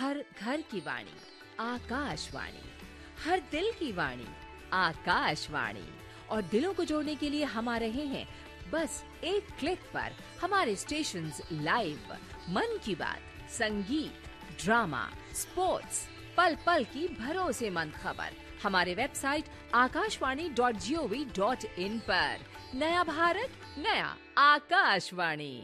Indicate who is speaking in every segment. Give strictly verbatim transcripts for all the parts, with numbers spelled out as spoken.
Speaker 1: हर घर की वाणी आकाशवाणी, हर दिल की वाणी आकाशवाणी। और दिलों को जोड़ने के लिए हम आ रहे हैं बस एक क्लिक पर। हमारे स्टेशंस लाइव, मन की बात, संगीत, ड्रामा, स्पोर्ट्स, पल पल की भरोसेमंद खबर हमारे website Akashvani dot G O V dot in पर। नया भारत, नया आकाशवाणी।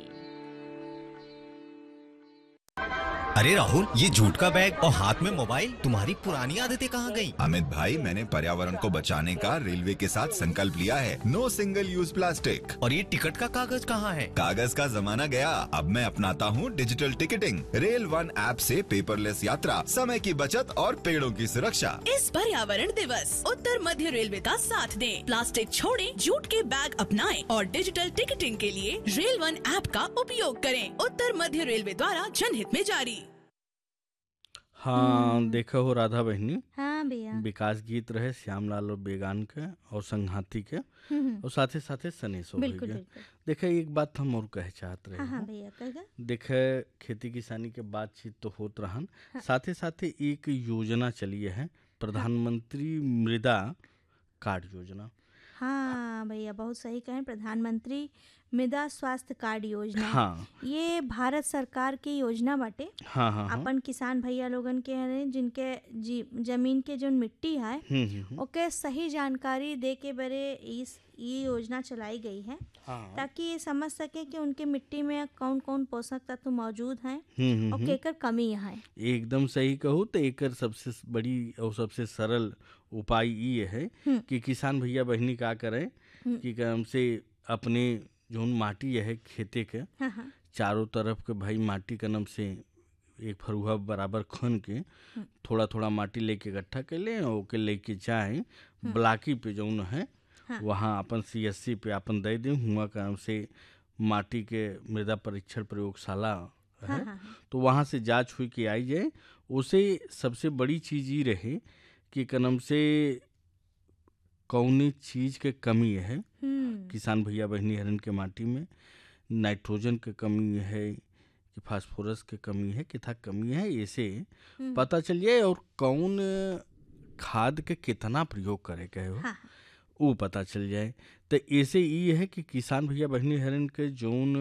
Speaker 2: अरे राहुल, ये जूट का बैग और हाथ में मोबाइल, तुम्हारी पुरानी आदतें कहाँ गई?
Speaker 3: अमित भाई, मैंने पर्यावरण को बचाने का रेलवे के साथ संकल्प लिया है। नो सिंगल यूज प्लास्टिक।
Speaker 2: और ये टिकट का कागज कहाँ है?
Speaker 3: कागज का जमाना गया, अब मैं अपनाता हूँ डिजिटल टिकटिंग। रेल वन ऐप से पेपरलेस यात्रा, समय की बचत और पेड़ों की सुरक्षा।
Speaker 4: इस पर्यावरण दिवस उत्तर मध्य रेलवे का साथ दें, प्लास्टिक छोड़ें, जूट के बैग अपनाएं और डिजिटल टिकटिंग के लिए रेल वन ऐप का उपयोग करें। उत्तर मध्य रेलवे द्वारा जनहित में जारी।
Speaker 5: हाँ, देखो हो राधा बहनी,
Speaker 6: हाँ भैया,
Speaker 5: विकास गीत रहे श्यामलाल और बेगान के और संघाती के, और साथे साथे सनेसो हो
Speaker 6: बिल्कुल
Speaker 5: गए।
Speaker 6: बिल्कुल।
Speaker 5: देखे एक बात हम और कहे चाहत रहे
Speaker 6: हाँ हाँ
Speaker 5: हैं।
Speaker 6: भैया, कहेगा।
Speaker 5: देखे खेती किसानी के बातचीत तो होत रहन, साथे साथे एक योजना चली है, प्रधानमंत्री मृदा कार्ड योजना।
Speaker 6: हाँ भैया, बहुत सही कहें, प्रधानमंत्री मृदा स्वास्थ्य कार्ड योजना।
Speaker 5: हाँ
Speaker 6: ये भारत सरकार की योजना बाटे।
Speaker 5: हाँ हाँ हाँ।
Speaker 6: अपन किसान भैया लोगन के हैं जिनके जी जमीन के जो मिट्टी है
Speaker 5: हम्म, हम्म, हम्म।
Speaker 6: ओके सही जानकारी दे के बरे इस ये योजना चलाई गई है,
Speaker 5: हाँ।
Speaker 6: ताकि ये समझ सके कि उनके मिट्टी में कौन कौन पोषक तत्व मौजूद हैं
Speaker 5: हम्म, हम्म,
Speaker 6: और
Speaker 5: हम्म।
Speaker 6: केकर कमी है।
Speaker 5: एकदम सही कहूँ तो एकर सबसे बड़ी और सबसे सरल उपाय ये है कि किसान भैया बहनी का करें कि कम से अपने जोन माटी है खेते के
Speaker 6: हाँ हाँ
Speaker 5: चारों तरफ के भाई माटी का नम से एक फरुहा बराबर खन के थोड़ा थोड़ा माटी लेके इकट्ठा कर लें और ओके लेके जाएं ब्लाकी पे जौन है
Speaker 6: हाँ।
Speaker 5: वहाँ अपन सी एस सी पे अपन दे दें। हुआ काम से माटी के मृदा परीक्षण प्रयोगशाला है,
Speaker 6: हाँ, हाँ।
Speaker 5: तो वहाँ से जांच हुई कि आई जाए। उसे सबसे बड़ी चीज़ ये रहे कि कनम से कौनी चीज़ के कमी है
Speaker 6: हम्म
Speaker 5: किसान भैया बहनी हरन के माटी में, नाइट्रोजन के कमी है कि फास्फोरस के कमी है कि था कमी है, ऐसे पता चल जाए। और कौन खाद के कितना प्रयोग करे के हो
Speaker 6: हाँ।
Speaker 5: वो पता चल जाए। तो ऐसे ये है कि किसान भैया बहनी हरन के जौन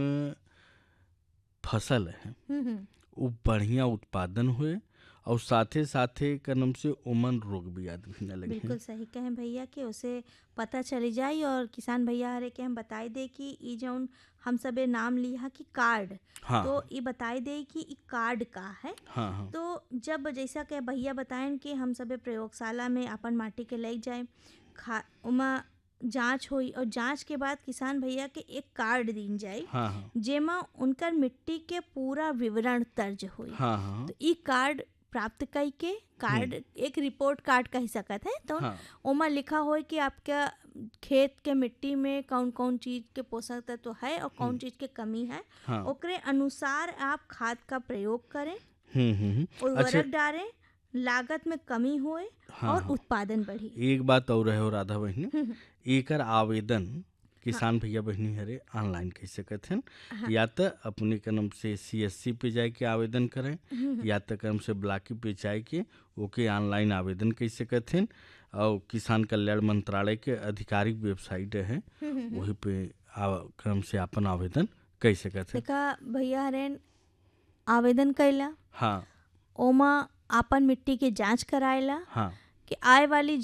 Speaker 5: फसल है
Speaker 6: हम्म हम्म।
Speaker 5: वो बढ़िया उत्पादन हुए और साथे साथे कनम से उमन रोग भी आदमी न लगे।
Speaker 6: बिल्कुल सही कहें भैया कि उसे पता चली जाए और किसान भैया हरे के हम बताई दे कि ई जौन हम सबे नाम लिया कि कार्ड,
Speaker 5: हाँ
Speaker 6: तो ये बताई दे कि ई कार्ड का है।
Speaker 5: हाँ हाँ
Speaker 6: तो जब जैसा कि भैया बताएं कि हम सबे प्रयोगशाला में अपन माटी के ले जाए, खा उमा जांच हुई और जांच के बाद किसान भैया के एक कार्ड दीन जाए
Speaker 5: हाँ हाँ
Speaker 6: जेमा उनकर मिट्टी के पूरा विवरण दर्ज हुई।
Speaker 5: हाँ हाँ
Speaker 6: तो ई कार्ड प्राप्त कई के कार्ड एक रिपोर्ट कार्ड कह सकत है। तो
Speaker 5: हाँ।
Speaker 6: ओमा लिखा हो कि आपका खेत के मिट्टी में कौन कौन चीज के पोषक तत्व है और कौन चीज के कमी है,
Speaker 5: हाँ।
Speaker 6: ओकरे अनुसार आप खाद का प्रयोग करें,
Speaker 5: हम्म हम्म हम्म।
Speaker 6: उर्वरक
Speaker 5: अच्छा,
Speaker 6: डालें, लागत में कमी होए
Speaker 5: हाँ,
Speaker 6: और
Speaker 5: हाँ।
Speaker 6: उत्पादन बढ़ी।
Speaker 5: एक बात और है राधा बहनी, एकर आवेदन किसान भैया बहनी हरे ऑनलाइन कर सकत हैं। या तो अपने कलम से सी एस सी पे जाए के आवेदन करें, या तो कलम से ब्लाकी पे जाए के ओके ऑनलाइन आवेदन कर सकत हैं। और किसान कल्याण मंत्रालय के आधिकारिक वेबसाइट है वही पे क्रम से अपन आवेदन कर सकत हैं।
Speaker 6: देखा भैया हरेन आवेदन कैला,
Speaker 5: हाँ
Speaker 6: ओमा आपन मिट्टी के जांच कराएला
Speaker 5: हाँ
Speaker 6: कि आए वाली